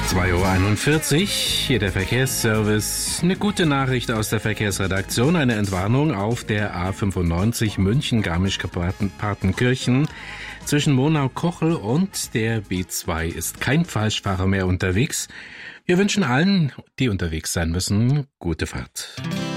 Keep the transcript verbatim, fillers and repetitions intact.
zwei Uhr einundvierzig, hier der Verkehrsservice. Eine gute Nachricht aus der Verkehrsredaktion, eine Entwarnung auf der A fünfundneunzig München-Garmisch-Partenkirchen. Zwischen Monau-Kochel und der B zwei ist kein Falschfahrer mehr unterwegs. Wir wünschen allen, die unterwegs sein müssen, gute Fahrt.